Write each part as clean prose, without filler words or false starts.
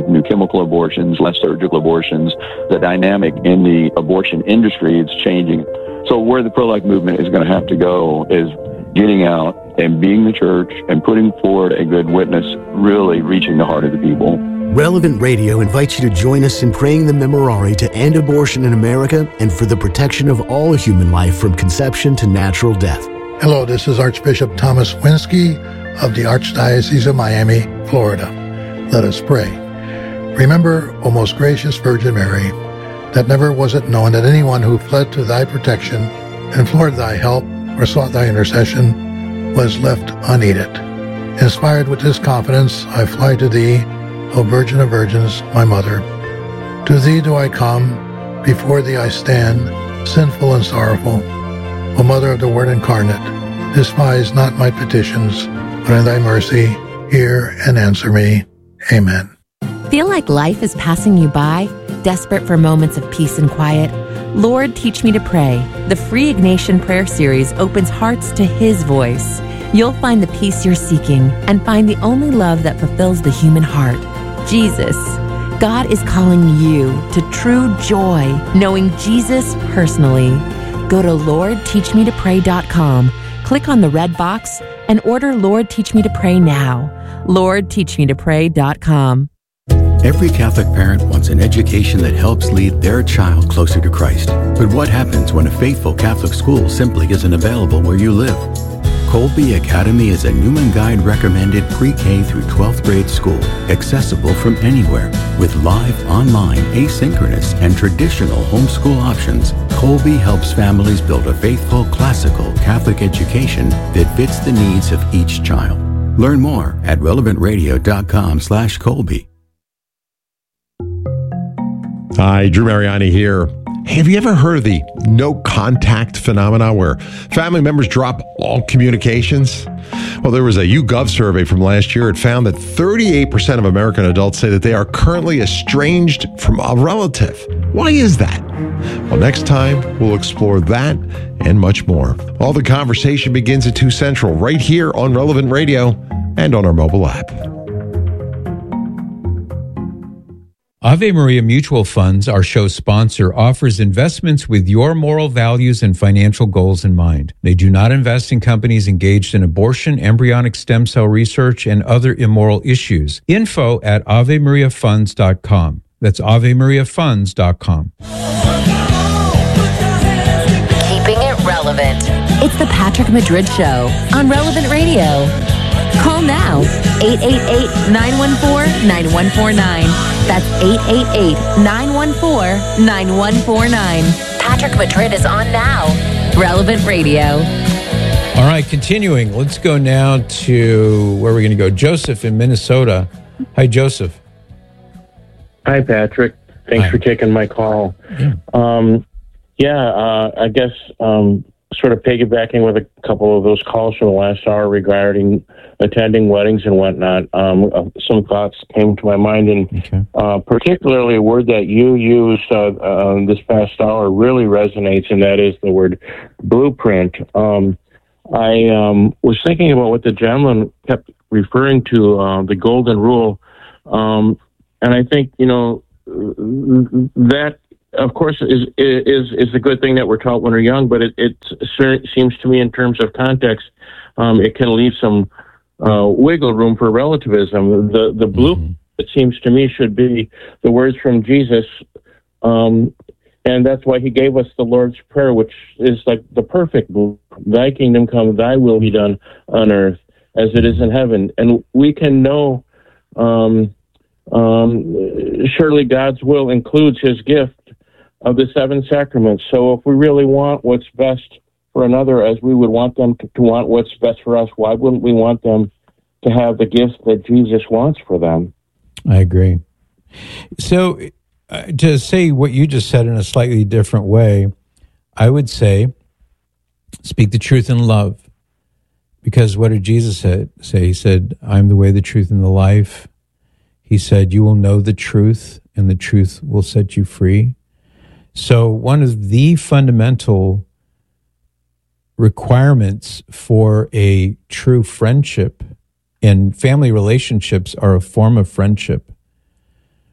with new chemical abortions, less surgical abortions. The dynamic in the abortion industry is changing. So where the pro-life movement is going to have to go is getting out and being the church and putting forward a good witness, really reaching the heart of the people. Relevant Radio invites you to join us in praying the Memorare to end abortion in America and for the protection of all human life from conception to natural death. Hello, this is Archbishop Thomas Winsky of the Archdiocese of Miami, Florida. Let us pray. Remember, O most gracious Virgin Mary, that never was it known that anyone who fled to thy protection, implored thy help, or sought thy intercession was left unaided. Inspired with this confidence, I fly to thee, O Virgin of Virgins, my Mother. To thee do I come, before thee I stand, sinful and sorrowful. O Mother of the Word incarnate, despise not my petitions, but in thy mercy hear and answer me. Amen. Feel like life is passing you by? Desperate for moments of peace and quiet? Lord, Teach Me to Pray. The free Ignatian Prayer Series opens hearts to His voice. You'll find the peace you're seeking and find the only love that fulfills the human heart, Jesus. God is calling you to true joy, knowing Jesus personally. Go to LordTeachMeToPray.com, click on the red box, and order Lord Teach Me to Pray now. LordTeachMeToPray.com. Every Catholic parent wants an education that helps lead their child closer to Christ. But what happens when a faithful Catholic school simply isn't available where you live? Colby Academy is a Newman Guide recommended pre-K through 12th grade school, accessible from anywhere. With live, online, asynchronous, and traditional homeschool options, Colby helps families build a faithful, classical Catholic education that fits the needs of each child. Learn more at relevantradio.com/Colby. Hi, Drew Mariani here. Hey, have you ever heard of the no contact phenomena where family members drop all communications? Well, there was a YouGov survey from last year. It found that 38% of American adults say that they are currently estranged from a relative. Why is that? Well, next time we'll explore that and much more. All the conversation begins at 2 Central right here on Relevant Radio and on our mobile app. Ave Maria Mutual Funds, our show sponsor, offers investments with your moral values and financial goals in mind. They do not invest in companies engaged in abortion, embryonic stem cell research, and other immoral issues. Info at AveMariaFunds.com. That's AveMariaFunds.com. Keeping it relevant. It's the Patrick Madrid Show on Relevant Radio. Call now, 888-914-9149. That's 888-914-9149. Patrick Madrid is on now. Relevant Radio. All right, continuing. Let's go now to, where are we going to go? Joseph in Minnesota. Hi, Joseph. Hi, Patrick. Thanks for taking my call. I guess sort of piggybacking with a couple of those calls from the last hour regarding attending weddings and whatnot, some thoughts came to my mind, and particularly a word that you used this past hour really resonates, and that is the word blueprint. I was thinking about what the gentleman kept referring to, the golden rule, and I think, that of course is a good thing that we're taught when we're young, but it seems to me in terms of context, it can leave some wiggle room for relativism. The blueprint, it seems to me, should be the words from Jesus, and that's why he gave us the Lord's Prayer, which is like the perfect blueprint. Thy kingdom come, thy will be done on earth as it is in heaven. And we can know surely God's will includes his gift of the 7 sacraments. So if we really want what's best for another as we would want them to want what's best for us, why wouldn't we want them to have the gifts that Jesus wants for them? I agree. So to say what you just said in a slightly different way, I would say, speak the truth in love. Because what did Jesus say? He said, I'm the way, the truth, and the life. He said, you will know the truth, and the truth will set you free. So one of the fundamental requirements for a true friendship, and family relationships are a form of friendship,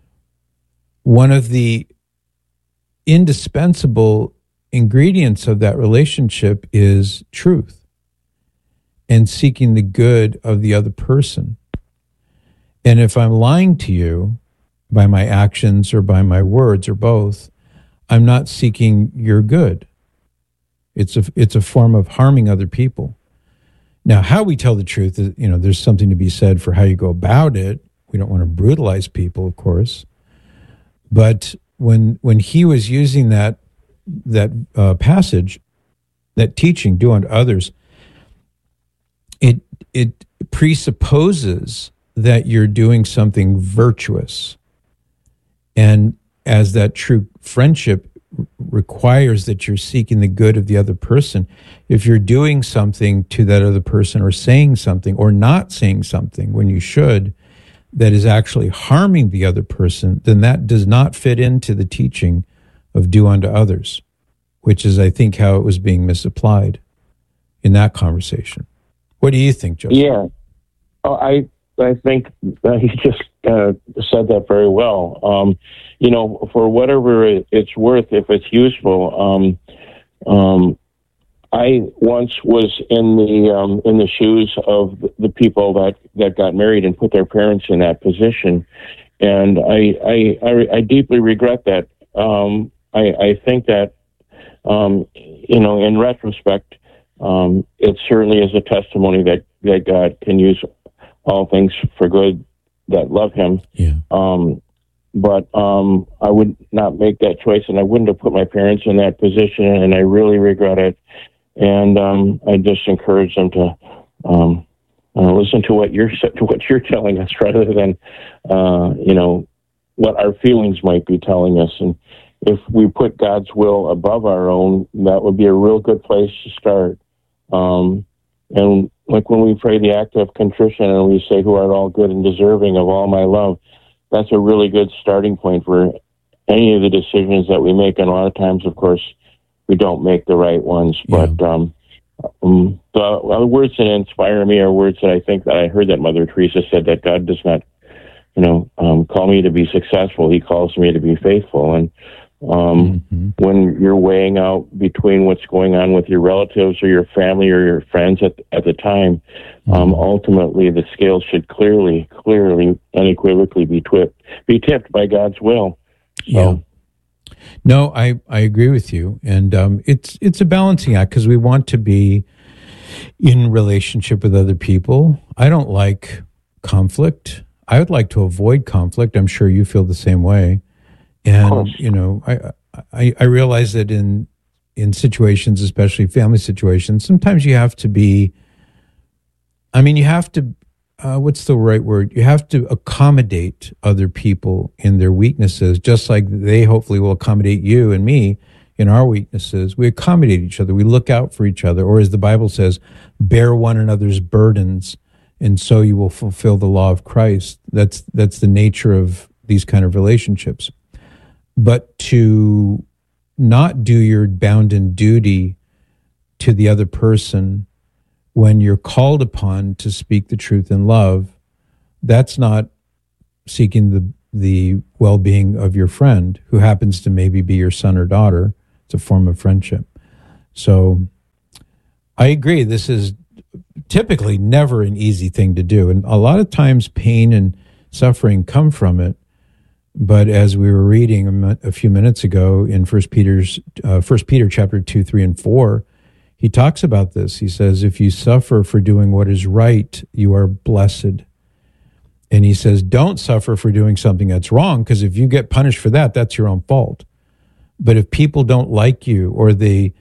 one of the indispensable ingredients of that relationship is truth and seeking the good of the other person. And if I'm lying to you by my actions or by my words or both, I'm not seeking your good. It's a form of harming other people. Now, how we tell the truth is, there's something to be said for how you go about it. We don't want to brutalize people, of course. But when he was using that passage, that teaching, do unto others, it presupposes that you're doing something virtuous. And as that true friendship requires that you're seeking the good of the other person, if you're doing something to that other person or saying something or not saying something when you should, that is actually harming the other person, then that does not fit into the teaching of do unto others, which is, I think, how it was being misapplied in that conversation. What do you think, Joseph? Yeah, I think he just said that very well. For whatever it's worth, if it's useful, I once was in the shoes of the people that got married and put their parents in that position, and I deeply regret that. I think that in retrospect, it certainly is a testimony that God can use all things for good that love Him. Yeah. But I would not make that choice, and I wouldn't have put my parents in that position, and I really regret it. And I just encourage them to listen to what you're telling us, rather than what our feelings might be telling us. And if we put God's will above our own, that would be a real good place to start. And like when we pray the act of contrition and we say, "Who art all good and deserving of all my love," that's a really good starting point for any of the decisions that we make. And a lot of times, of course, we don't make the right ones. Yeah. But the words that inspire me are words that I think that I heard that Mother Teresa said, that God does not, call me to be successful. He calls me to be faithful. And when you're weighing out between what's going on with your relatives or your family or your friends at the time, ultimately the scales should clearly, unequivocally be tipped by God's will. So. Yeah. No, I agree with you. And it's a balancing act, because we want to be in relationship with other people. I don't like conflict. I would like to avoid conflict. I'm sure you feel the same way. And, I realize that in situations, especially family situations, sometimes you have to be, what's the right word? You have to accommodate other people in their weaknesses, just like they hopefully will accommodate you and me in our weaknesses. We accommodate each other. We look out for each other. Or as the Bible says, bear one another's burdens, and so you will fulfill the law of Christ. That's the nature of these kind of relationships. But to not do your bounden duty to the other person when you're called upon to speak the truth in love, that's not seeking the well-being of your friend, who happens to maybe be your son or daughter. It's a form of friendship. So I agree. This is typically never an easy thing to do. And a lot of times pain and suffering come from it. But as we were reading a few minutes ago in 1 Peter chapter 2, 3, and 4, he talks about this. He says, if you suffer for doing what is right, you are blessed. And he says, don't suffer for doing something that's wrong, because if you get punished for that, that's your own fault. But if people don't like you, or they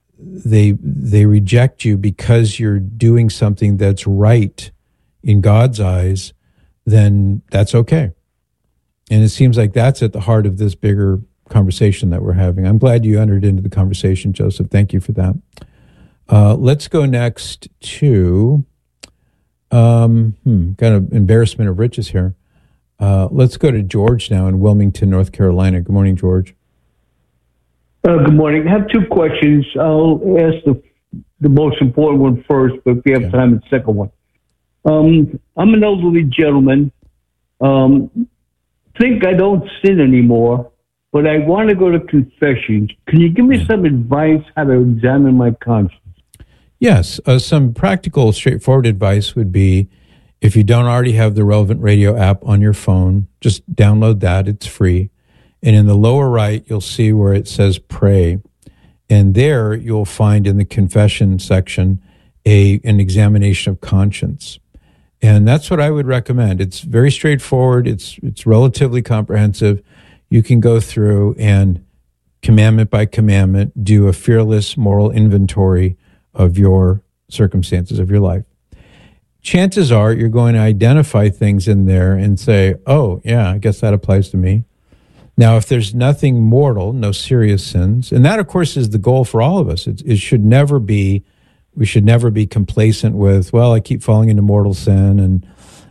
reject you because you're doing something that's right in God's eyes, then that's okay. And it seems like that's at the heart of this bigger conversation that we're having. I'm glad you entered into the conversation, Joseph. Thank you for that. Let's go next to, kind of embarrassment of riches here. Let's go to George now in Wilmington, North Carolina. Good morning, George. Good morning. I have two questions. I'll ask the most important one first, but if we have time, the second one. I'm an elderly gentleman. think I don't sin anymore, but I want to go to confession. Can you give me some advice how to examine my conscience? Yes. Some practical, straightforward advice would be, if you don't already have the Relevant Radio app on your phone, just download that. It's free. And in the lower right, you'll see where it says pray. And there you'll find in the confession section an examination of conscience. And that's what I would recommend. It's very straightforward. It's relatively comprehensive. You can go through and commandment by commandment do a fearless moral inventory of your circumstances of your life. Chances are you're going to identify things in there and say, oh, yeah, I guess that applies to me. Now, if there's nothing mortal, no serious sins, and that, of course, is the goal for all of us. We should never be complacent with, well, I keep falling into mortal sin. And,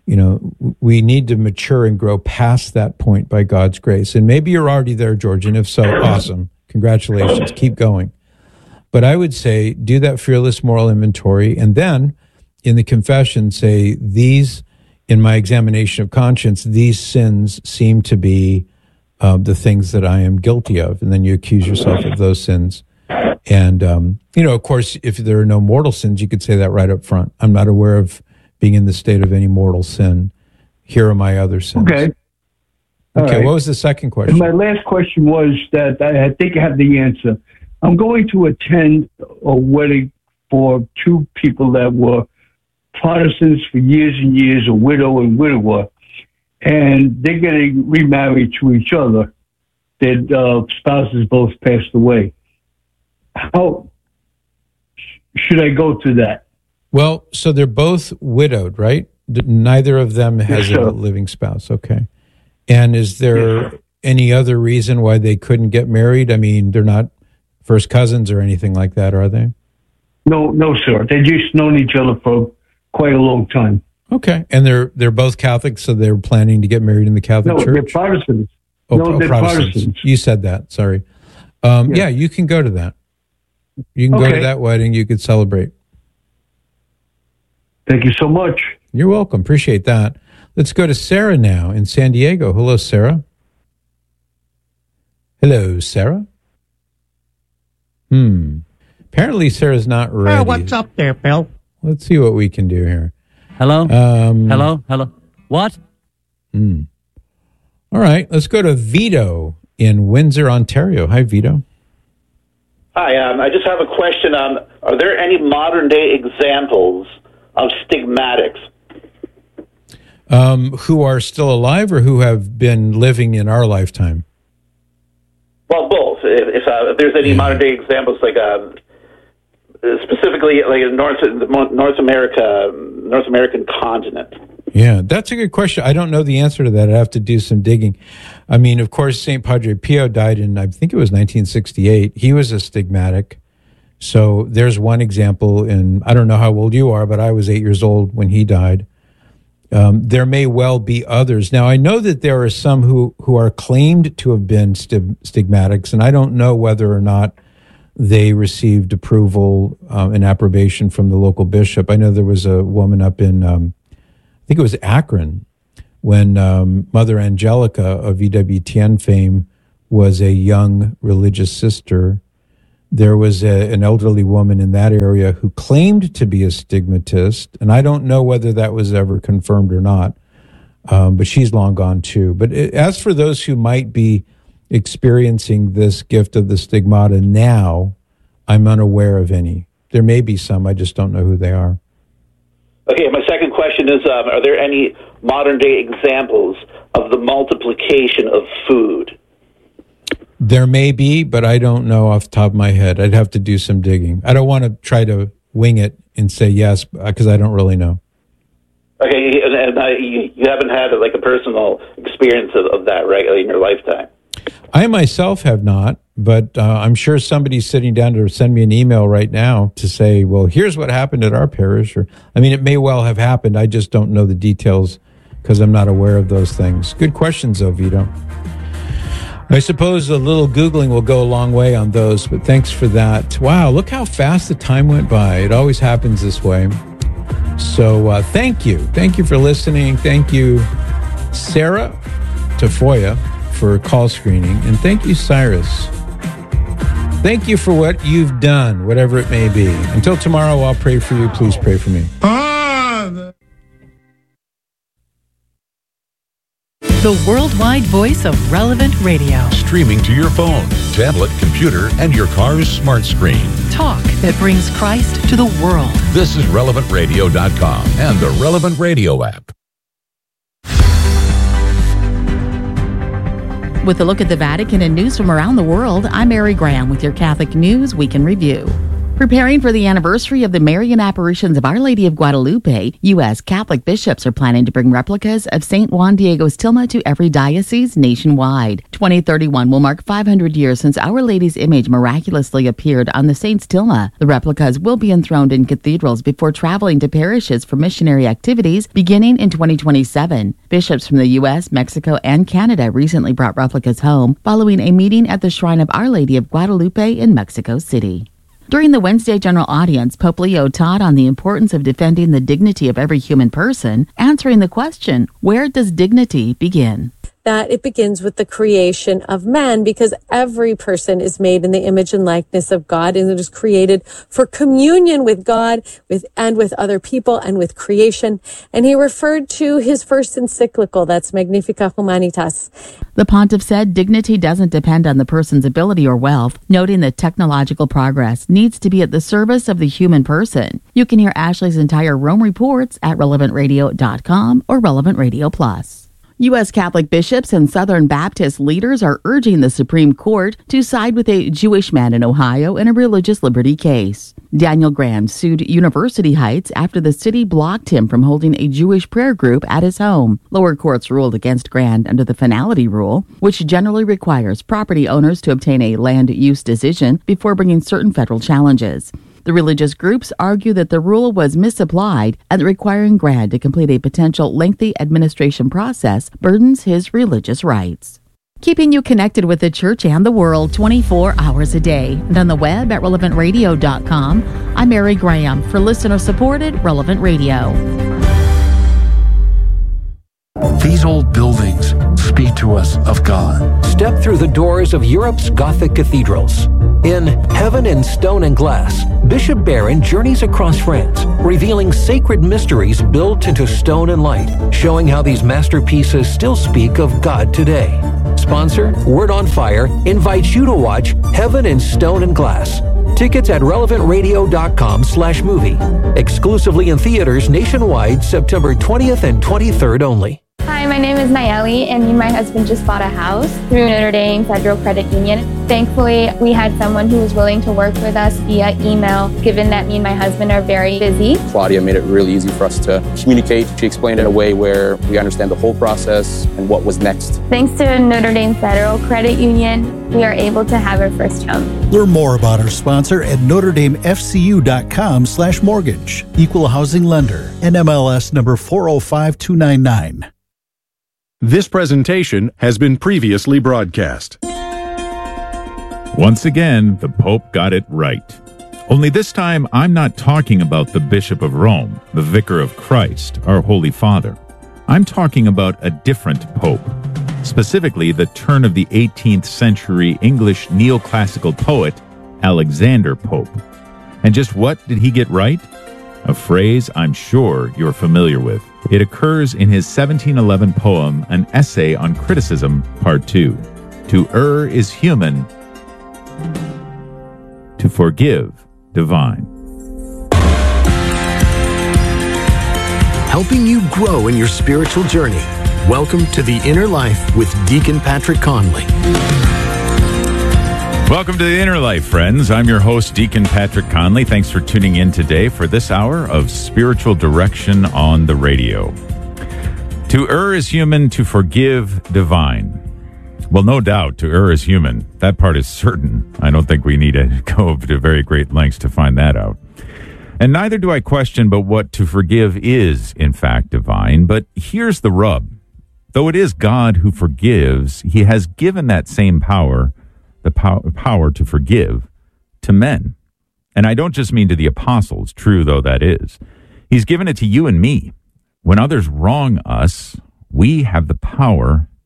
we need to mature and grow past that point by God's grace. And maybe you're already there, George, and if so, awesome. Congratulations. Keep going. But I would say do that fearless moral inventory, and then in the confession say, these, in my examination of conscience, these sins seem to be the things that I am guilty of. And then you accuse yourself of those sins. And, of course, if there are no mortal sins, you could say that right up front. I'm not aware of being in the state of any mortal sin. Here are my other sins. Okay. Right. What was the second question? And my last question was that I think I have the answer. I'm going to attend a wedding for two people that were Protestants for years and years, a widow and widower, and they're getting remarried to each other. Their spouses both passed away. How should I go to that? Well, so they're both widowed, right? Neither of them has a living spouse. Okay. And is there any other reason why they couldn't get married? I mean, they're not first cousins or anything like that, are they? No, sir. They just known each other for quite a long time. Okay. And they're both Catholics, so they're planning to get married in the Catholic Church? No, they're Protestants. They're Protestants. You said that. Sorry. Yeah, you can go to that. You can go to that wedding. You could celebrate. Thank you so much. You're welcome. Appreciate that. Let's go to Sarah now in San Diego. Hello, Sarah. Hello, Sarah. Apparently, Sarah's not ready. Oh, what's up there, Bill? Let's see what we can do here. Hello? Hello? What? All right. Let's go to Vito in Windsor, Ontario. Hi, Vito. Hi. I just have a question. Are there any modern-day examples of stigmatics? Who are still alive or who have been living in our lifetime? Well, both. If there's any modern-day examples, like specifically like in North American continent. Yeah, that's a good question. I don't know the answer to that. I'd have to do some digging. I mean, of course, St. Padre Pio died in, I think it was 1968. He was a stigmatic. So there's one example, and I don't know how old you are, but I was 8 years old when he died. There may well be others. Now, I know that there are some who are claimed to have been stigmatics, and I don't know whether or not they received approval and approbation from the local bishop. I know there was a woman up in, I think it was Akron, when Mother Angelica of EWTN fame was a young religious sister. There was an elderly woman in that area who claimed to be a stigmatist, and I don't know whether that was ever confirmed or not, but she's long gone too. But as for those who might be experiencing this gift of the stigmata now, I'm unaware of any. There may be some, I just don't know who they are. Okay, my second question is, are there any modern-day examples of the multiplication of food? There may be, but I don't know off the top of my head. I'd have to do some digging. I don't want to try to wing it and say yes, because I don't really know. Okay, and you haven't had like a personal experience of that, right, in your lifetime? I myself have not, but I'm sure somebody's sitting down to send me an email right now to say, well, here's what happened at our parish. Or, I mean, it may well have happened. I just don't know the details because I'm not aware of those things. Good questions, though, Vito. I suppose a little Googling will go a long way on those, but thanks for that. Wow, look how fast the time went by. It always happens this way. So thank you. Thank you for listening. Thank you, Sarah, Tafoya for call screening. And thank you, Cyrus. Thank you for what you've done, whatever it may be. Until tomorrow, I'll pray for you. Please pray for me. The worldwide voice of Relevant Radio. Streaming to your phone, tablet, computer, and your car's smart screen. Talk that brings Christ to the world. This is RelevantRadio.com and the Relevant Radio app. With a look at the Vatican and news from around the world, I'm Mary Graham with your Catholic News Week in Review. Preparing for the anniversary of the Marian apparitions of Our Lady of Guadalupe, U.S. Catholic bishops are planning to bring replicas of St. Juan Diego's tilma to every diocese nationwide. 2031 will mark 500 years since Our Lady's image miraculously appeared on the saint's tilma. The replicas will be enthroned in cathedrals before traveling to parishes for missionary activities beginning in 2027. Bishops from the U.S., Mexico, and Canada recently brought replicas home following a meeting at the Shrine of Our Lady of Guadalupe in Mexico City. During the Wednesday general audience, Pope Leo taught on the importance of defending the dignity of every human person, answering the question, where does dignity begin? That it begins with the creation of man, because every person is made in the image and likeness of God, and it is created for communion with God, with other people, and with creation. And he referred to his first encyclical, that's Magnificat Humanitas. The pontiff said dignity doesn't depend on the person's ability or wealth, noting that technological progress needs to be at the service of the human person. You can hear Ashley's entire Rome reports at RelevantRadio.com or Relevant Radio Plus. U.S. Catholic bishops and Southern Baptist leaders are urging the Supreme Court to side with a Jewish man in Ohio in a religious liberty case. Daniel Graham sued University Heights after the city blocked him from holding a Jewish prayer group at his home. Lower courts ruled against Graham under the finality rule, which generally requires property owners to obtain a land use decision before bringing certain federal challenges. The religious groups argue that the rule was misapplied and that requiring Graham to complete a potential lengthy administration process burdens his religious rights. Keeping you connected with the church and the world 24 hours a day. And on the web at RelevantRadio.com, I'm Mary Graham for listener-supported Relevant Radio. These old buildings speak to us of God. Step through the doors of Europe's Gothic cathedrals. In Heaven in Stone and Glass, Bishop Barron journeys across France, revealing sacred mysteries built into stone and light, showing how these masterpieces still speak of God today. Sponsor, Word on Fire, invites you to watch Heaven in Stone and Glass. Tickets at relevantradio.com/movie. Exclusively in theaters nationwide, September 20th and 23rd only. Hi, my name is Nayeli, and me and my husband just bought a house through Notre Dame Federal Credit Union. Thankfully, we had someone who was willing to work with us via email, given that me and my husband are very busy. Claudia made it really easy for us to communicate. She explained it in a way where we understand the whole process and what was next. Thanks to Notre Dame Federal Credit Union, we are able to have our first home. Learn more about our sponsor at NotreDameFCU.com/mortgage. Equal housing lender. NMLS number 405299. This presentation has been previously broadcast. Once again, the Pope got it right. Only this time, I'm not talking about the Bishop of Rome, the Vicar of Christ, our Holy Father. I'm talking about a different Pope, specifically the turn of the 18th century English neoclassical poet, Alexander Pope. And just what did he get right? A phrase I'm sure you're familiar with. It occurs in his 1711 poem, An Essay on Criticism, Part 2. To err is human, to forgive, divine. Helping you grow in your spiritual journey. Welcome to The Inner Life with Deacon Patrick Conley. Welcome to The Inner Life, friends. I'm your host, Deacon Patrick Conley. Thanks for tuning in today for this hour of spiritual direction on the radio. To err is human, to forgive, divine. Well, no doubt, to err is human. That part is certain. I don't think we need to go to very great lengths to find that out. And neither do I question but what to forgive is, in fact, divine. But here's the rub. Though it is God who forgives, he has given that same power, the power to forgive, to men. And I don't just mean to the apostles, true though that is. He's given it to you and me. When others wrong us, we have the power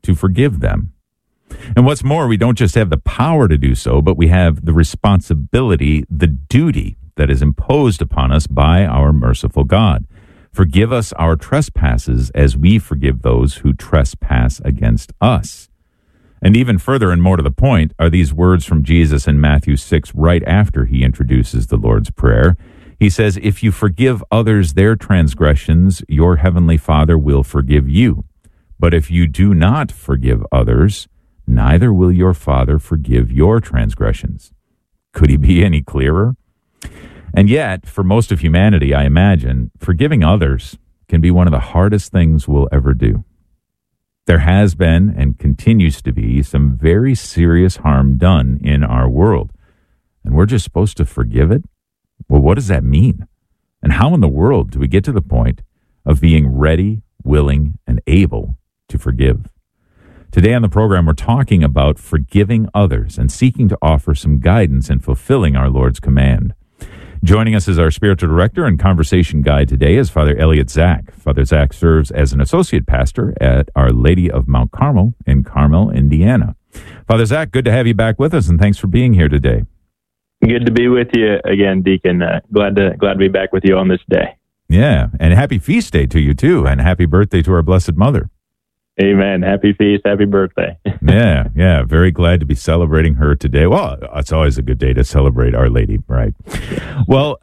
to forgive them. And what's more, we don't just have the power to do so, but we have the responsibility, the duty that is imposed upon us by our merciful God. Forgive us our trespasses as we forgive those who trespass against us. And even further and more to the point are these words from Jesus in Matthew 6, right after he introduces the Lord's Prayer. He says, if you forgive others their transgressions, your heavenly Father will forgive you. But if you do not forgive others, neither will your Father forgive your transgressions. Could he be any clearer? And yet, for most of humanity, I imagine, forgiving others can be one of the hardest things we'll ever do. There has been and continues to be some very serious harm done in our world, and we're just supposed to forgive it? Well, what does that mean? And how in the world do we get to the point of being ready, willing, and able to forgive? Today on the program, we're talking about forgiving others and seeking to offer some guidance in fulfilling our Lord's command. Joining us as our spiritual director and conversation guide today is Father Elliot Zach. Father Zach serves as an associate pastor at Our Lady of Mount Carmel in Carmel, Indiana. Father Zach, good to have you back with us, and thanks for being here today. Good to be with you again, Deacon. Glad to be back with you on this day. Yeah, and happy feast day to you, too, and happy birthday to our Blessed Mother. Amen. Happy feast, happy birthday. Yeah. Very glad to be celebrating her today. Well, it's always a good day to celebrate Our Lady, right? Well,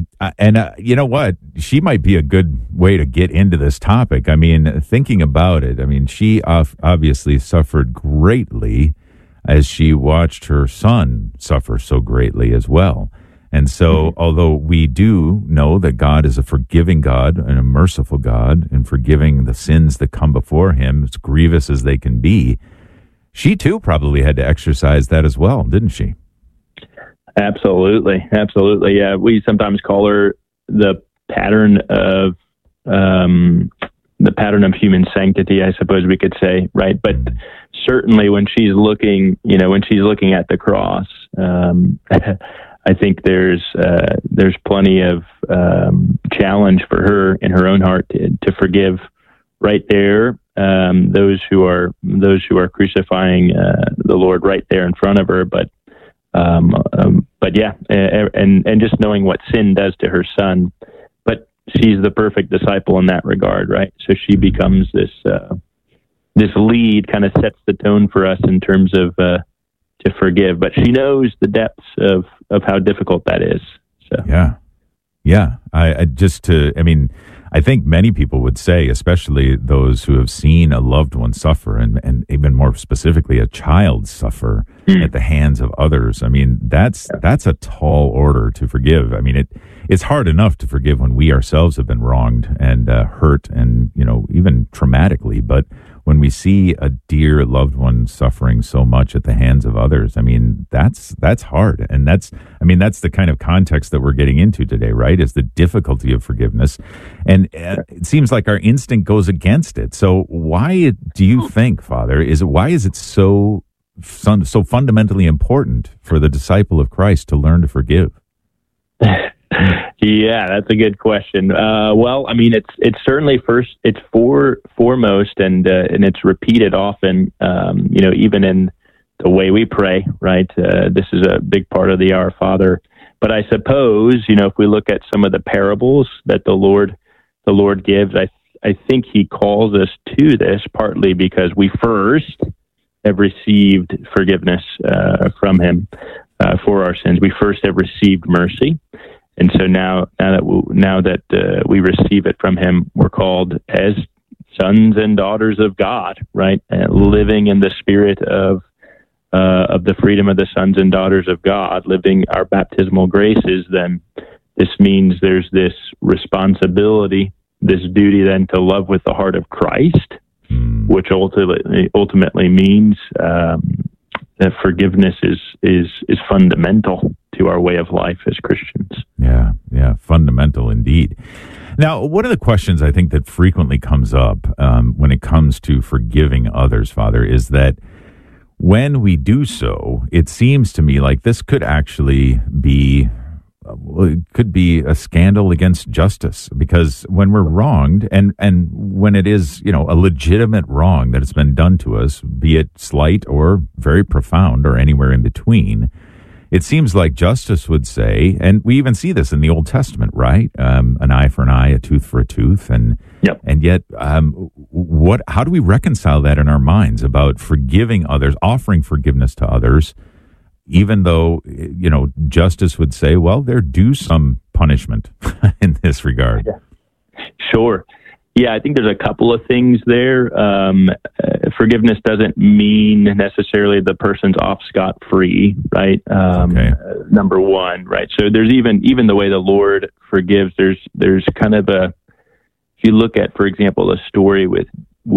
you know what? She might be a good way to get into this topic. I mean, thinking about it, she obviously suffered greatly as she watched her son suffer so greatly as well. And so, although we do know that God is a forgiving God and a merciful God and forgiving the sins that come before him, as grievous as they can be, she too probably had to exercise that as well, didn't she? Absolutely. Yeah, we sometimes call her the pattern of human sanctity, I suppose we could say, right? But certainly when she's looking at the cross, I think there's plenty of challenge for her in her own heart to forgive right there those who are crucifying the Lord right there in front of her. But yeah, and just knowing what sin does to her son. But she's the perfect disciple in that regard, right? So she becomes this lead, kind of sets the tone for us in terms of to forgive, but she knows the depths of how difficult that is. So yeah. I think many people would say, especially those who have seen a loved one suffer, and even more specifically, a child suffer at the hands of others. That's a tall order to forgive. It's hard enough to forgive when we ourselves have been wronged and hurt, and even traumatically, but when we see a dear loved one suffering so much at the hands of others, that's hard. And that's the kind of context that we're getting into today, right? Is the difficulty of forgiveness. And it seems like our instinct goes against it. So why do you think, Father, why is it so fundamentally important for the disciple of Christ to learn to forgive? Yeah, that's a good question. Well, it's certainly it's foremost, and it's repeated often. Even in the way we pray, right? This is a big part of the Our Father. But I suppose, if we look at some of the parables that the Lord gives, I think He calls us to this partly because we first have received forgiveness from Him for our sins. We first have received mercy. And so now that we receive it from Him, we're called as sons and daughters of God, right? Living in the spirit of the freedom of the sons and daughters of God, living our baptismal graces. Then this means there's this responsibility, this duty then to love with the heart of Christ, which ultimately means that forgiveness is fundamental to our way of life as Christians. Yeah, fundamental indeed. Now, one of the questions I think that frequently comes up when it comes to forgiving others, Father, is that when we do so, it seems to me like this could actually be it could be a scandal against justice, because when we're wronged, and when it is, a legitimate wrong that has been done to us, be it slight or very profound or anywhere in between, it seems like justice would say, and we even see this in the Old Testament, right? An eye for an eye, a tooth for a tooth, and yet, how do we reconcile that in our minds about forgiving others, offering forgiveness to others, even though justice would say, well, they're due some punishment in this regard? Sure. Yeah, I think there's a couple of things there. Forgiveness doesn't mean necessarily the person's off scot-free, right? Number one, right? So there's even the way the Lord forgives. There's kind of if you look at, for example, a story with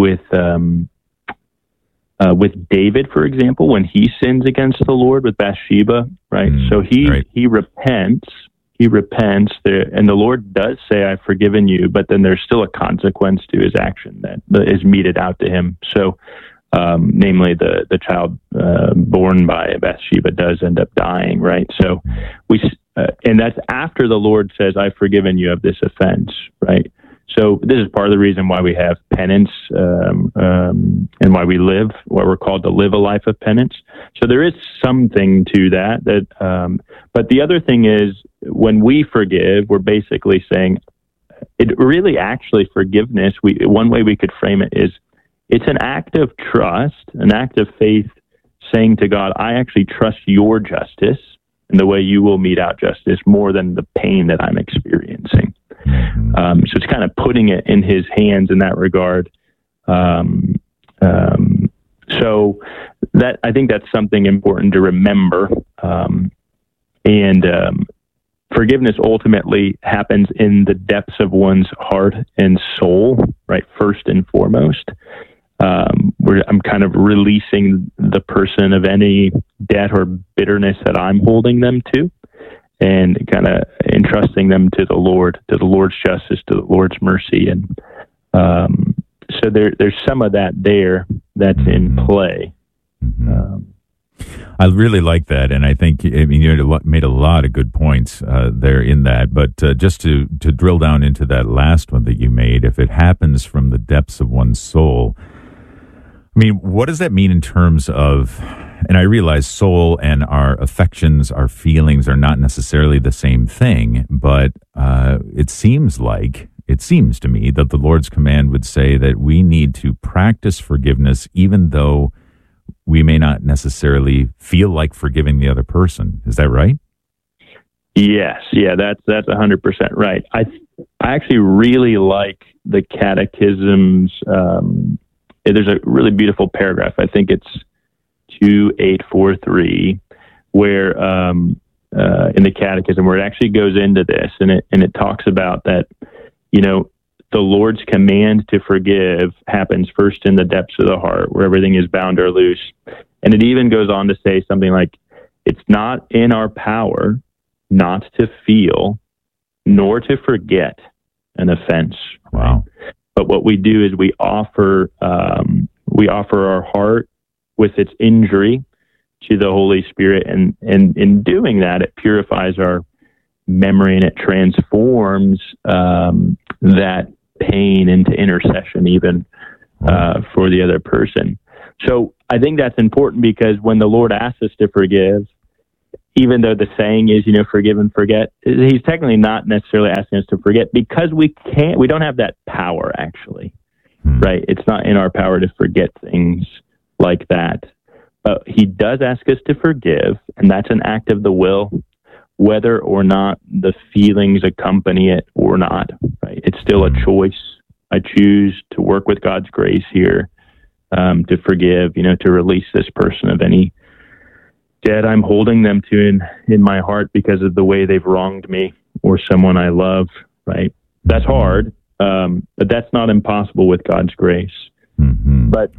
David, for example, when he sins against the Lord with Bathsheba, right? So he repents. He repents there, and the Lord does say, "I've forgiven you," but then there's still a consequence to his action that is meted out to him. So, namely, the child born by Bathsheba does end up dying, right? So and that's after the Lord says, "I've forgiven you of this offense," right? So this is part of the reason why we have penance and why we're called to live a life of penance. So there is something to that. But the other thing is, when we forgive, we're basically saying, forgiveness, one way we could frame it is, it's an act of trust, an act of faith, saying to God, I actually trust your justice and the way you will mete out justice more than the pain that I'm experiencing. So it's kind of putting it in his hands in that regard. So that, I think that's something important to remember. Forgiveness ultimately happens in the depths of one's heart and soul, right? First and foremost, where I'm kind of releasing the person of any debt or bitterness that I'm holding them to, and kind of entrusting them to the Lord's justice, to the Lord's mercy. And so there's some of that there that's in play. I really like that, and I think you made a lot of good points there in that. But just to drill down into that last one that you made, if it happens from the depths of one's soul, I mean, what does that mean in terms of? And I realize soul and our affections, our feelings, are not necessarily the same thing, but it seems to me that the Lord's command would say that we need to practice forgiveness, even though we may not necessarily feel like forgiving the other person. Is that right? Yes. Yeah, that's 100% right. I actually really like the Catechism's, there's a really beautiful paragraph. I think it's 2843, where in the Catechism, where it actually goes into this, and it talks about that, the Lord's command to forgive happens first in the depths of the heart, where everything is bound or loose. And it even goes on to say something like, it's not in our power not to feel nor to forget an offense. Wow. But what we do is we offer our heart with its injury to the Holy Spirit, and in doing that, it purifies our memory, and it transforms that pain into intercession, even for the other person. So I think that's important, because when the Lord asks us to forgive, even though the saying is, forgive and forget, he's technically not necessarily asking us to forget, because we don't have that power, actually, right? It's not in our power to forget things like that. But he does ask us to forgive, and that's an act of the will, whether or not the feelings accompany it or not, right? It's still a choice. I choose to work with God's grace here, to forgive, to release this person of any debt I'm holding them to in my heart because of the way they've wronged me or someone I love, right? That's hard, but that's not impossible with God's grace. But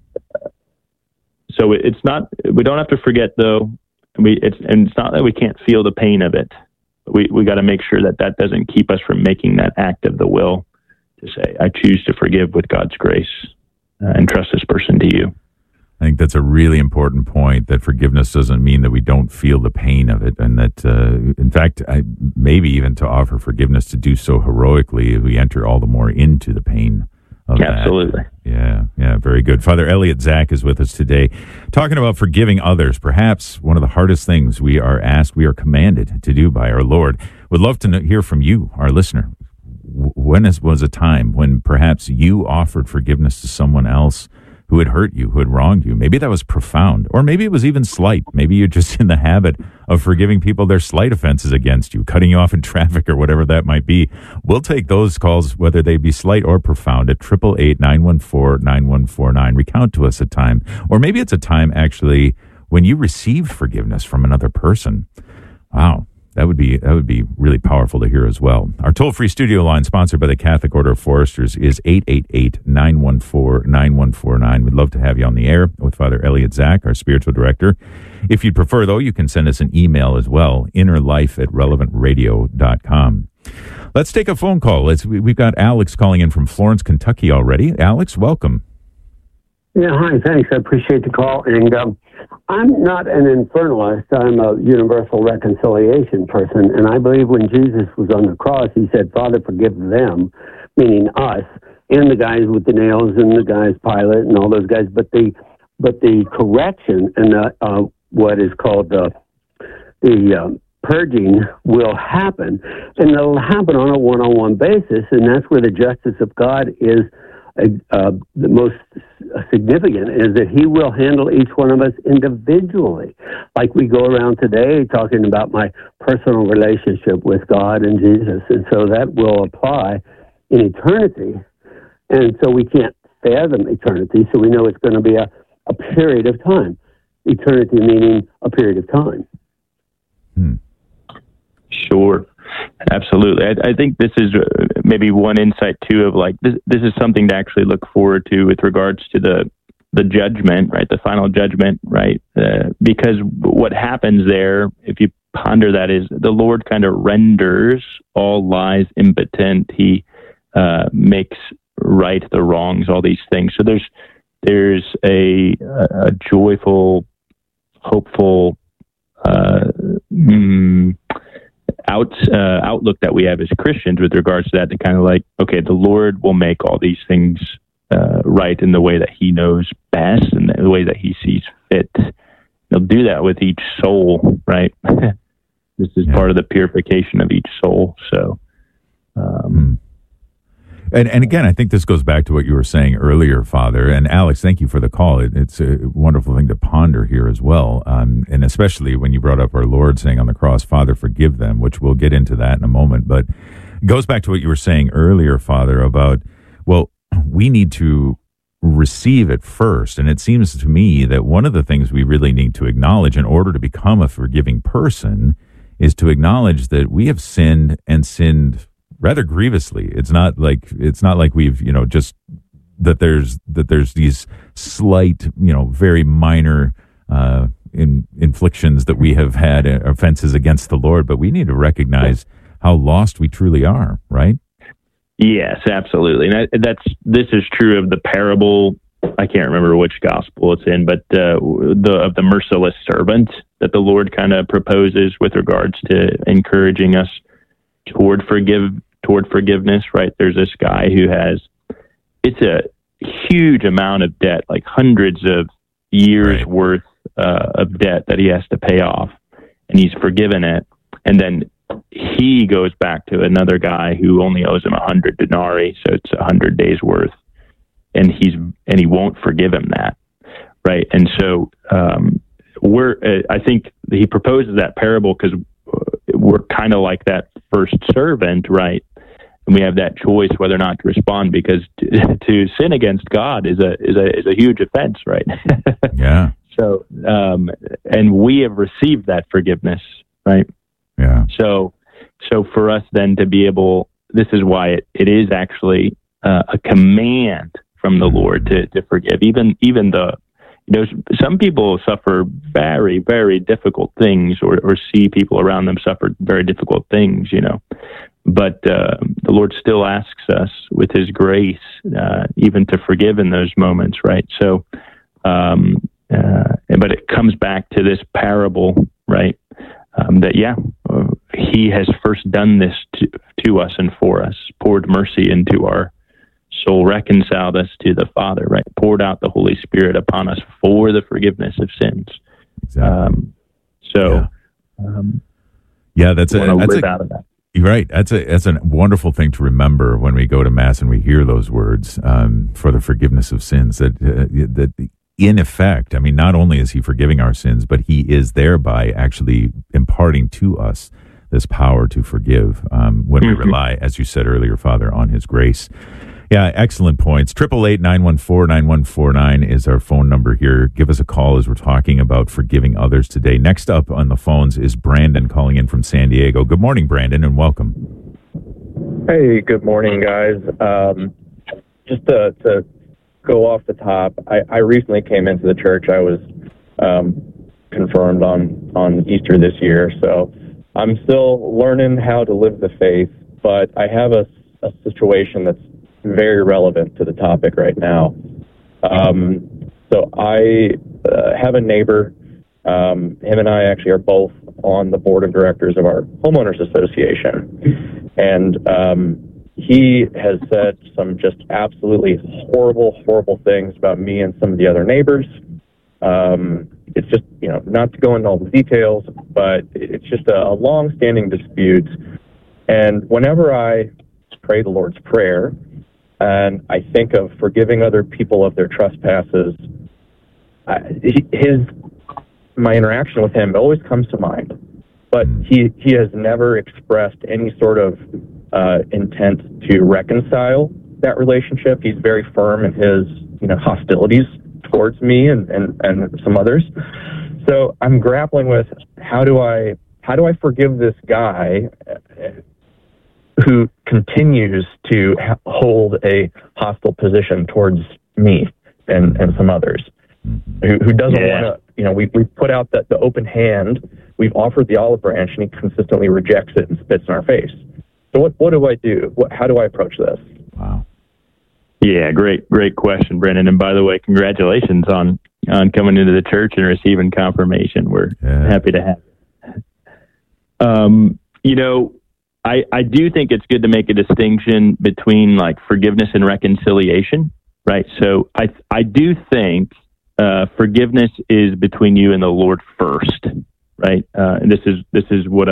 so it's not, we don't have to forget, though. It's not that we can't feel the pain of it. We got to make sure that doesn't keep us from making that act of the will to say, I choose to forgive with God's grace and trust this person to you. I think that's a really important point, that forgiveness doesn't mean that we don't feel the pain of it. And that, in fact, maybe even to offer forgiveness, to do so heroically, we enter all the more into the pain of that. Absolutely. Yeah, very good. Father Elliot Zach is with us today, talking about forgiving others, perhaps one of the hardest things we are commanded to do by our Lord. Would love to hear from you, our listener. When was a time when perhaps you offered forgiveness to someone else who had hurt you, who had wronged you? Maybe that was profound, or maybe it was even slight. Maybe you're just in the habit of forgiving people their slight offenses against you, cutting you off in traffic or whatever that might be. We'll take those calls, whether they be slight or profound, at 888-914-9149. Recount to us a time, or maybe it's a time actually when you received forgiveness from another person. Wow. That would be really powerful to hear as well. Our toll-free studio line, sponsored by the Catholic Order of Foresters, is 888-914-9149. We'd love to have you on the air with Father Elliot Zach, our spiritual director. If you'd prefer, though, you can send us an email as well, innerlife@relevantradio.com. Let's take a phone call. We've got Alex calling in from Florence, Kentucky already. Alex, welcome. Yeah, hi, thanks. I appreciate the call. And I'm not an infernalist. I'm a universal reconciliation person. And I believe when Jesus was on the cross, he said, Father, forgive them, meaning us, and the guys with the nails and the guys, Pilate and all those guys. But the correction and what is called the purging will happen. And it'll happen on a one-on-one basis. And that's where the justice of God is the most significant, is that he will handle each one of us individually. Like we go around today talking about my personal relationship with God and Jesus. And so that will apply in eternity. And so we can't fathom eternity, so we know it's going to be a period of time. Eternity meaning a period of time. Sure. Absolutely. I think this is maybe one insight, too, of like, this is something to actually look forward to with regards to the judgment, right? The final judgment, right? Because what happens there, if you ponder that, is the Lord kind of renders all lies impotent. He makes right the wrongs, all these things. So there's a joyful, hopeful, outlook that we have as Christians with regards to that, to kind of like, okay, the Lord will make all these things right in the way that he knows best and the way that he sees fit. He'll do that with each soul, right? This is part of the purification of each soul. So, And again, I think this goes back to what you were saying earlier, Father. And Alex, thank you for the call. It's a wonderful thing to ponder here as well. And especially when you brought up our Lord saying on the cross, Father, forgive them, which we'll get into that in a moment. But it goes back to what you were saying earlier, Father, about, well, we need to receive it first. And it seems to me that one of the things we really need to acknowledge in order to become a forgiving person is to acknowledge that we have sinned, and sinned rather grievously. It's not like we've, just that there's these slight, very minor inflictions that we have had, offenses against the Lord, but we need to recognize how lost we truly are, right? Yes, absolutely. And this is true of the parable. I can't remember which gospel it's in, but of the merciless servant that the Lord kind of proposes with regards to encouraging us toward forgiveness, right? There's this guy who it's a huge amount of debt, like hundreds of years worth of debt that he has to pay off, and he's forgiven it. And then he goes back to another guy who only owes him 100 denarii, so it's 100 days worth, and he won't forgive him that, right? And so I think he proposes that parable because we're kind of like that first servant, right? And we have that choice whether or not to respond, because to sin against God is a huge offense, right? Yeah. So, and we have received that forgiveness, right? Yeah. So for us then to be able, this is why it is actually a command from the Lord to forgive. Even some people suffer very, very difficult things, or see people around them suffer very difficult things, But the Lord still asks us with his grace even to forgive in those moments, right? So comes back to this parable, right? He has first done this to us and for us, poured mercy into our soul, reconciled us to the Father, right? Poured out the Holy Spirit upon us for the forgiveness of sins. Exactly. That's out of that. You're right. That's a wonderful thing to remember when we go to Mass and we hear those words for the forgiveness of sins. That in effect, I mean, not only is He forgiving our sins, but He is thereby actually imparting to us this power to forgive when we rely, as you said earlier, Father, on His grace. Yeah, excellent points. 888-914-9149 is our phone number here. Give us a call as we're talking about forgiving others today. Next up on the phones is Brandon calling in from San Diego. Good morning, Brandon, and welcome. Hey, good morning, guys. Just to go off the top, I recently came into the church. I was confirmed on Easter this year, so I'm still learning how to live the faith, but I have a situation that's very relevant to the topic right now. So I have a neighbor. Him and I actually are both on the board of directors of our homeowners association. And he has said some just absolutely horrible things about me and some of the other neighbors. It's just, not to go into all the details, but it's just a long-standing dispute. And whenever I pray the Lord's Prayer, and I think of forgiving other people of their trespasses, my interaction with him always comes to mind. But he has never expressed any sort of intent to reconcile that relationship. He's very firm in his hostilities towards me and some others. So I'm grappling with how do I forgive this guy who continues to hold a hostile position towards me and some others, who doesn't want to, we put out the open hand, we've offered the olive branch, and he consistently rejects it and spits in our face. So what do I do? How do I approach this? Wow. Yeah, great question, Brendan. And by the way, congratulations on coming into the church and receiving confirmation. We're happy to have it. I do think it's good to make a distinction between like forgiveness and reconciliation, right? So I do think forgiveness is between you and the Lord first, right? And this is what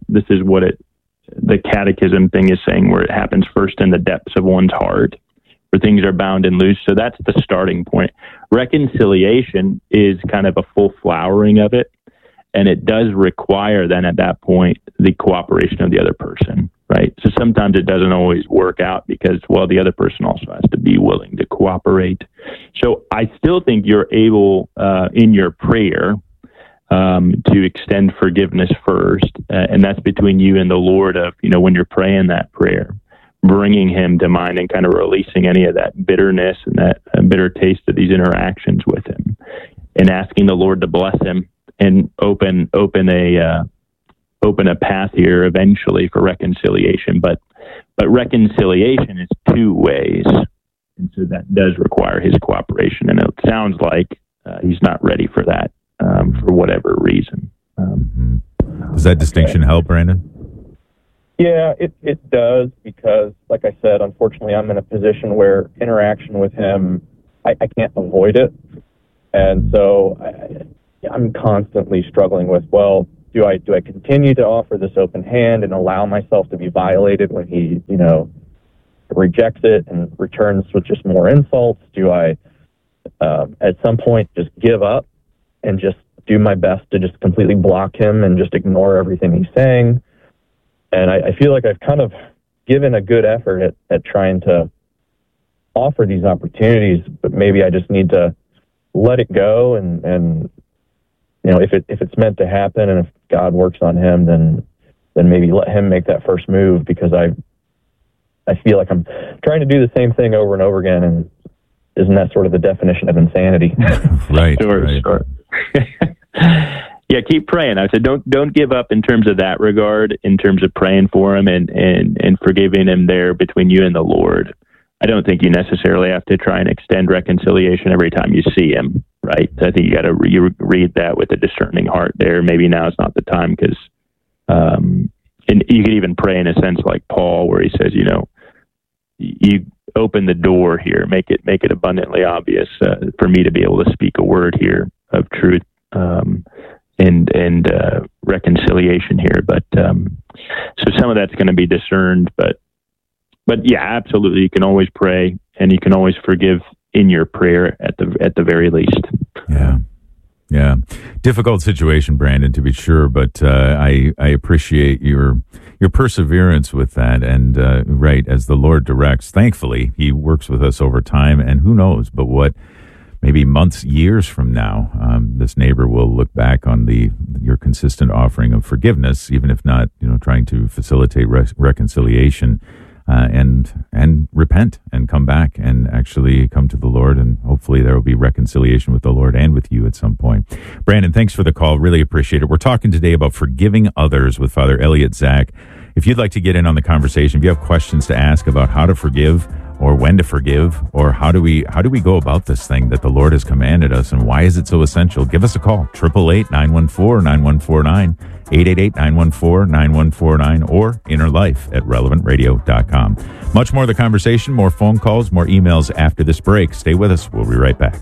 the catechism thing is saying, where it happens first in the depths of one's heart, where things are bound and loose. So that's the starting point. Reconciliation is kind of a full flowering of it. And it does require then at that point the cooperation of the other person, right? So sometimes it doesn't always work out because, the other person also has to be willing to cooperate. So I still think you're able in your prayer to extend forgiveness first. And that's between you and the Lord of, when you're praying that prayer, bringing Him to mind and kind of releasing any of that bitterness and that bitter taste of these interactions with Him, and asking the Lord to bless him and open a path here eventually for reconciliation. But reconciliation is two ways, and so that does require his cooperation. And it sounds like he's not ready for that for whatever reason. Does that distinction help, Brandon? Yeah, it does, because, like I said, unfortunately, I'm in a position where interaction with him, I can't avoid it. And so I'm constantly struggling with, do I continue to offer this open hand and allow myself to be violated when he, rejects it and returns with just more insults? Do I, at some point, just give up and just do my best to just completely block him and just ignore everything he's saying? And I feel like I've kind of given a good effort at trying to offer these opportunities, but maybe I just need to let it go and if it's meant to happen, and if God works on him, then maybe let him make that first move, because I feel like I'm trying to do the same thing over and over again, and isn't that sort of the definition of insanity? Right. Sure. Yeah, keep praying. I said, don't give up in terms of that regard, in terms of praying for him and forgiving him there between you and the Lord. I don't think you necessarily have to try and extend reconciliation every time you see him, right? I think you got to read that with a discerning heart there. Maybe now is not the time because, and you could even pray in a sense like Paul, where he says, you open the door here, make it abundantly obvious for me to be able to speak a word here of truth and reconciliation here. But so some of that's going to be discerned, but yeah, absolutely, you can always pray and you can always forgive in your prayer at the very least. Yeah. Difficult situation, Brandon, to be sure, but I appreciate your perseverance with that. And right, as the Lord directs, thankfully, He works with us over time. And who knows, but what maybe months, years from now, this neighbor will look back on your consistent offering of forgiveness, even if not, trying to facilitate reconciliation. And repent and come back and actually come to the Lord, and hopefully there will be reconciliation with the Lord and with you at some point. Brandon, thanks for the call. Really appreciate it. We're talking today about forgiving others with Father Elliot Zach. If you'd like to get in on the conversation, if you have questions to ask about how to forgive or when to forgive, or how do we go about this thing that the Lord has commanded us, and why is it so essential? Give us a call, 888-914-9149, 888-914-9149, or innerlife@relevantradio.com. Much more of the conversation, more phone calls, more emails after this break. Stay with us. We'll be right back.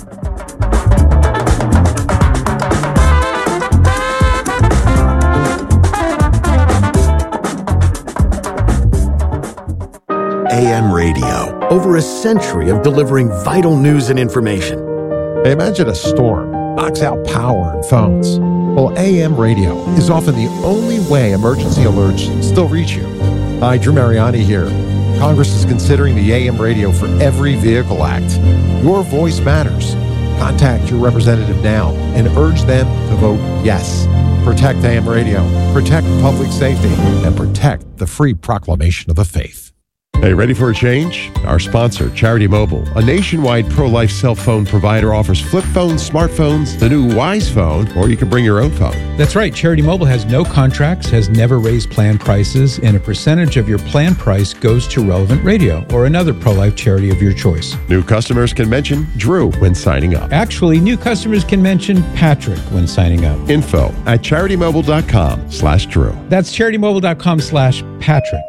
AM radio, over a century of delivering vital news and information. Imagine a storm knocks out power and phones. Well, AM radio is often the only way emergency alerts still reach you. Hi, Drew Mariani here. Congress is considering the AM radio for Every Vehicle Act. Your voice matters. Contact your representative now and urge them to vote yes. Protect AM radio, protect public safety, and protect the free proclamation of the faith. Hey, ready for a change? Our sponsor, Charity Mobile, a nationwide pro-life cell phone provider, offers flip phones, smartphones, the new Wise phone, or you can bring your own phone. That's right. Charity Mobile has no contracts, has never raised plan prices, and a percentage of your plan price goes to Relevant Radio or another pro-life charity of your choice. New customers can mention Drew when signing up. Actually, new customers can mention Patrick when signing up. Info at CharityMobile.com/Drew. That's CharityMobile.com/Patrick.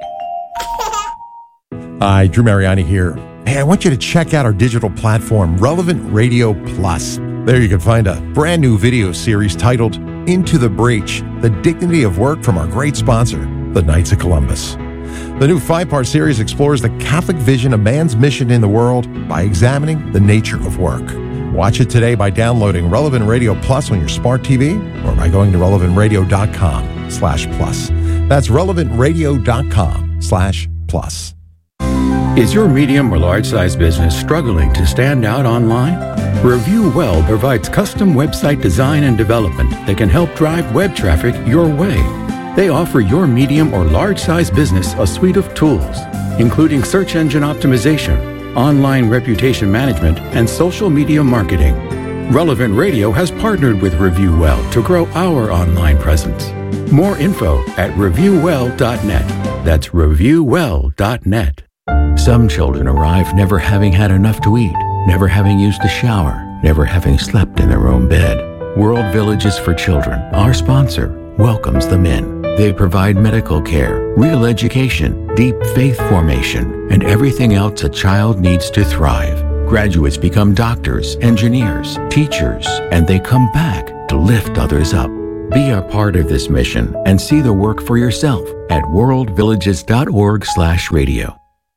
Hi, Drew Mariani here. Hey, I want you to check out our digital platform, Relevant Radio Plus. There you can find a brand new video series titled Into the Breach, The Dignity of Work from our great sponsor, the Knights of Columbus. The new 5-part series explores the Catholic vision of man's mission in the world by examining the nature of work. Watch it today by downloading Relevant Radio Plus on your smart TV or by going to relevantradio.com/plus. That's relevantradio.com/plus. Is your medium or large size business struggling to stand out online? Review Well provides custom website design and development that can help drive web traffic your way. They offer your medium or large size business a suite of tools, including search engine optimization, online reputation management, and social media marketing. Relevant Radio has partnered with Review Well to grow our online presence. More info at reviewwell.net. That's reviewwell.net. Some children arrive never having had enough to eat, never having used a shower, never having slept in their own bed. World Villages for Children, our sponsor, welcomes them in. They provide medical care, real education, deep faith formation, and everything else a child needs to thrive. Graduates become doctors, engineers, teachers, and they come back to lift others up. Be a part of this mission and see the work for yourself at worldvillages.org/radio.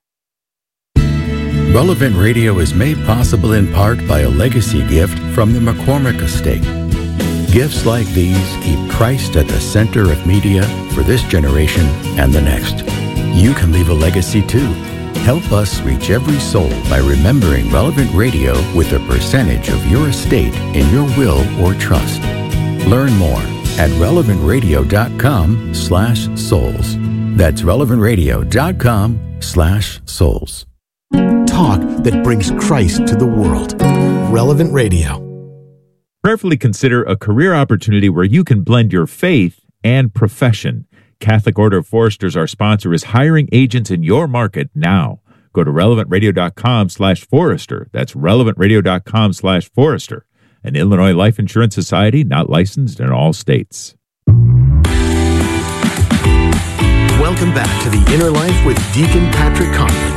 Relevant Radio is made possible in part by a legacy gift from the McCormick Estate. Gifts like these keep Christ at the center of media for this generation and the next. You can leave a legacy too. Help us reach every soul by remembering Relevant Radio with a percentage of your estate in your will or trust. Learn more at relevantradio.com/souls. That's relevantradio.com/souls. Talk that brings Christ to the world. Relevant Radio. Prayerfully consider a career opportunity where you can blend your faith and profession. Catholic Order of Foresters, our sponsor, is hiring agents in your market now. Go to relevantradio.com/Forrester. That's relevantradio.com/Forrester. An Illinois Life Insurance Society, not licensed in all states. Welcome back to The Inner Life with Deacon Patrick Conley.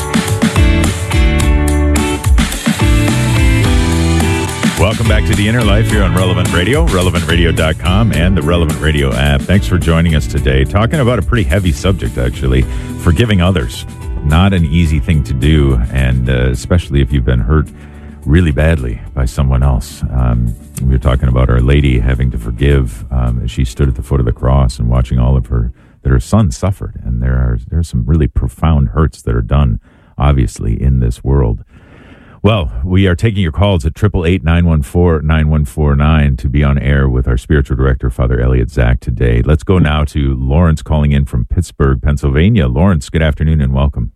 Welcome back to The Inner Life here on Relevant Radio, relevantradio.com, and the Relevant Radio app. Thanks for joining us today. Talking about a pretty heavy subject, actually, forgiving others. Not an easy thing to do, and especially if you've been hurt really badly by someone else. We were talking about Our Lady having to forgive as she stood at the foot of the cross and watching all of her son suffered. And there are some really profound hurts that are done, obviously, in this world. Well, we are taking your calls at 888-914-9149 to be on air with our spiritual director, Father Elliot Zach, today. Let's go now to Lawrence calling in from Pittsburgh, Pennsylvania. Lawrence, good afternoon and welcome.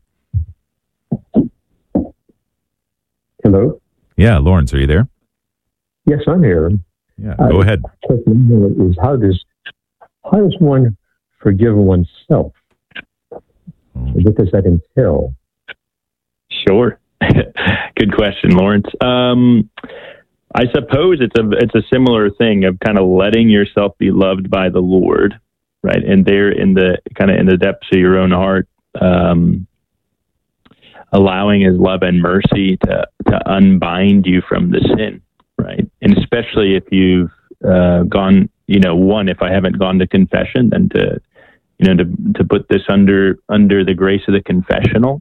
Hello? Yeah, Lawrence, are you there? Yes, I'm here. Yeah, go ahead. How does one forgive oneself? What does that entail? Sure. Good question, Lawrence. I suppose it's a similar thing of kind of letting yourself be loved by the Lord, right? And there in the depths of your own heart, allowing His love and mercy to unbind you from the sin, right? And especially if you've gone, if I haven't gone to confession, then to put this under the grace of the confessional.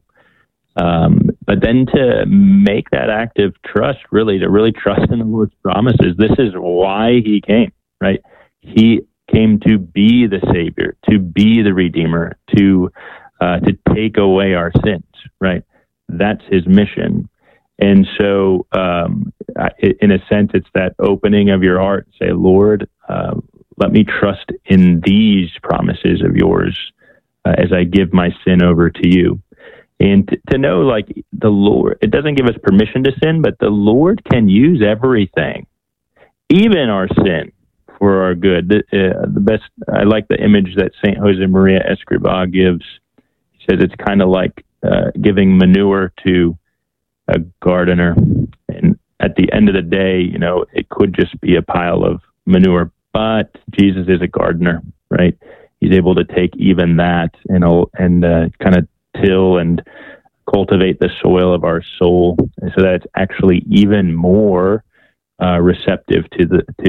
But then to make that act of trust, to really trust in the Lord's promises. This is why He came, right? He came to be the Savior, to be the Redeemer, to take away our sins, right? That's His mission. And so, in a sense, it's that opening of your heart, say, Lord, let me trust in these promises of yours as I give my sin over to you. And to know, like, the Lord, it doesn't give us permission to sin, but the Lord can use everything, even our sin, for our good. The best, I like the image that St. Josemaria Escrivá gives. He says it's kind of like giving manure to a gardener. And at the end of the day, it could just be a pile of manure, but Jesus is a gardener, right? He's able to take even that and kind of till and cultivate the soil of our soul, so that it's actually even more receptive to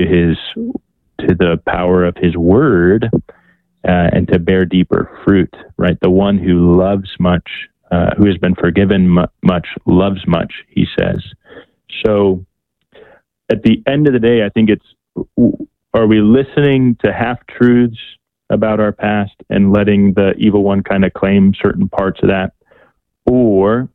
the power of His word, and to bear deeper fruit. Right, the one who loves much, who has been forgiven much, loves much. He says. So, at the end of the day, I think are we listening to half-truths about our past and letting the evil one kind of claim certain parts of that? Or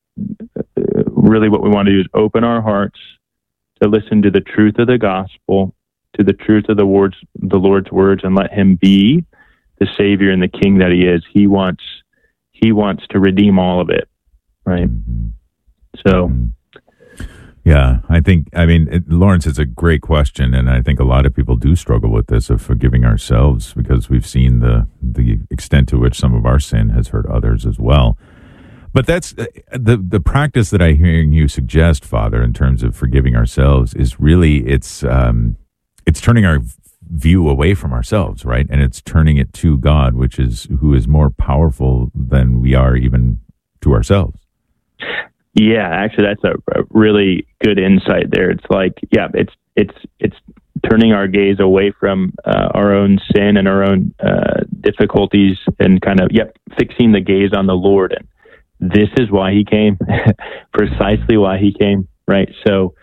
really what we want to do is open our hearts to listen to the truth of the gospel, to the truth of the Lord's words, and let Him be the Savior and the King that He is. He wants to redeem all of it, right? So... Yeah, Lawrence, it's a great question, and I think a lot of people do struggle with this of forgiving ourselves, because we've seen the extent to which some of our sin has hurt others as well. But that's the practice that I'm hearing you suggest, Father, in terms of forgiving ourselves is really it's turning our view away from ourselves, right? And it's turning it to God, who is more powerful than we are even to ourselves. Yeah, actually, that's a really good insight there. It's like, it's turning our gaze away from our own sin and our own difficulties, and kind of, fixing the gaze on the Lord. And this is why He came, precisely why He came, right? So,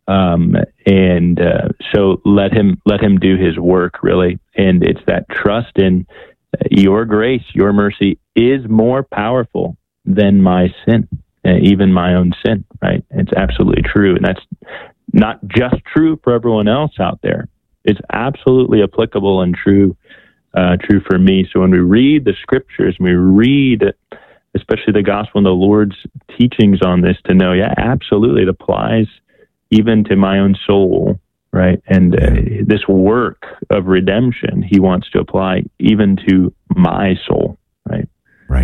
so let him do His work, really. And it's that trust in your grace, your mercy is more powerful than my sin. Even my own sin, right? It's absolutely true. And that's not just true for everyone else out there. It's absolutely applicable and true for me. So when we read the scriptures, we read especially the gospel and the Lord's teachings on this, to know, absolutely, it applies even to my own soul, right? And this work of redemption, He wants to apply even to my soul, right? Right.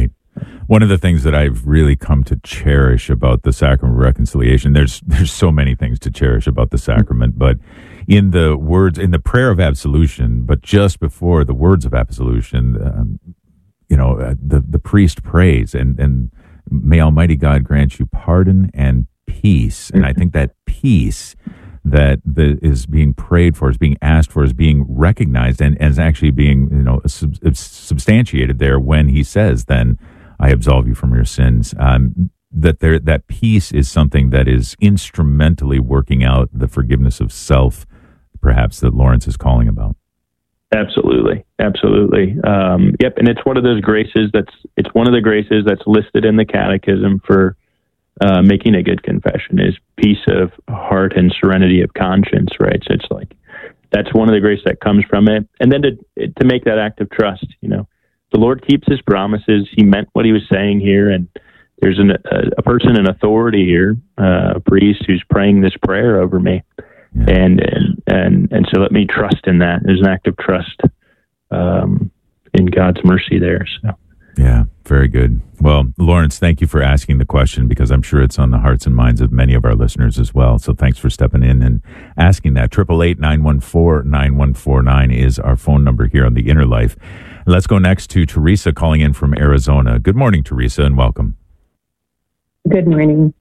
One of the things that I've really come to cherish about the sacrament of reconciliation, there's so many things to cherish about the sacrament, but in the prayer of absolution, but just before the words of absolution, the priest prays, and may Almighty God grant you pardon and peace. And I think that peace that is being prayed for, is being asked for, is being recognized, and is actually being substantiated there when he says, then I absolve you from your sins. That peace is something that is instrumentally working out the forgiveness of self, perhaps, that Lawrence is calling about. Absolutely. Yep. And it's one of those graces it's one of the graces that's listed in the Catechism for making a good confession, is peace of heart and serenity of conscience, right? So it's like, that's one of the graces that comes from it. And then to make that act of trust, the Lord keeps his promises. He meant what he was saying here. And there's a person in authority here, a priest who's praying this prayer over me. Yeah. And so let me trust in that. There's an act of trust in God's mercy there. So. Yeah, very good. Well, Lawrence, thank you for asking the question, because I'm sure it's on the hearts and minds of many of our listeners as well. So thanks for stepping in and asking that. 888-914-9149 is our phone number here on The Inner Life. Let's go next to Teresa calling in from Arizona. Good morning, Teresa, and welcome. Good morning.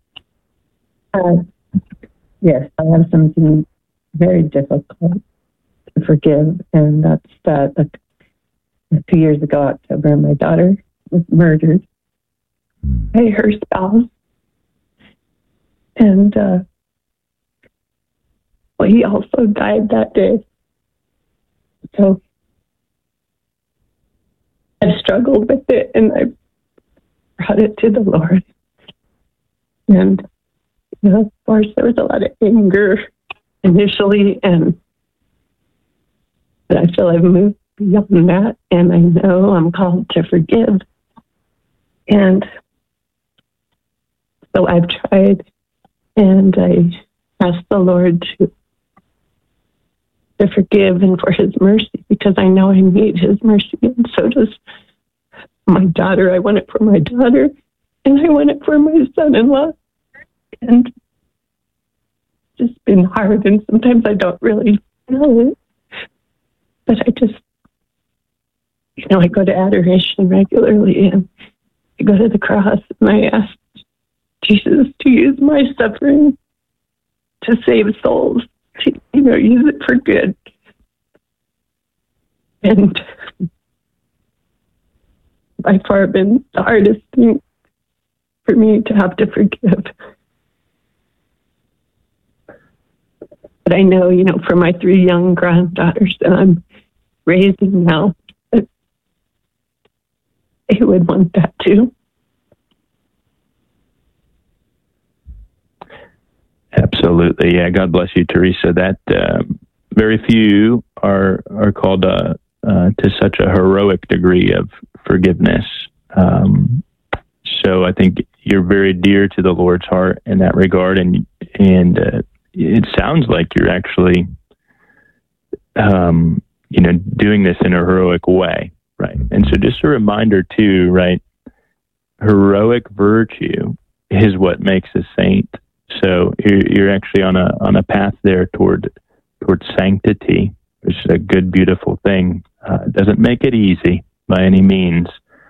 Yes, I have something very difficult to forgive, and that's that 2 years ago, October, my daughter was murdered by her spouse. And he also died that day. So I've struggled with it, and I brought it to the Lord. And, of course, there was a lot of anger initially, but I feel I've moved beyond that, and I know I'm called to forgive. And so I've tried, and I ask the Lord to forgive and for his mercy, because I know I need his mercy, and so does my daughter. I want it for my daughter, and I want it for my son-in-law. And it's just been hard, and sometimes I don't really know it. But I just, I go to adoration regularly, and I go to the cross, and I ask Jesus to use my suffering to save souls, to, use it for good. And by far been the hardest thing for me to have to forgive. But I know, for my 3 young granddaughters that I'm raising now, that they would want that too. Absolutely. Yeah. God bless you, Teresa. That very few are called to such a heroic degree of forgiveness. So I think you're very dear to the Lord's heart in that regard. And it sounds like you're actually, doing this in a heroic way, right? And so just a reminder too, right? Heroic virtue is what makes a saint. So you're actually on a path there toward sanctity, which is a good, beautiful thing. It doesn't make it easy by any means,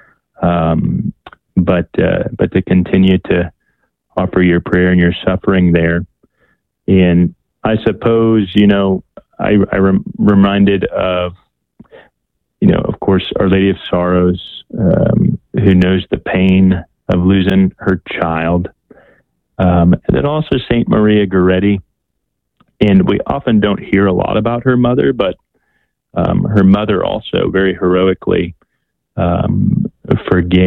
but to continue to offer your prayer and your suffering there. And I suppose, I'm reminded of, of course, Our Lady of Sorrows, who knows the pain of losing her child. And then also Saint Maria Goretti. And we often don't hear a lot about her mother, but her mother also very heroically forgave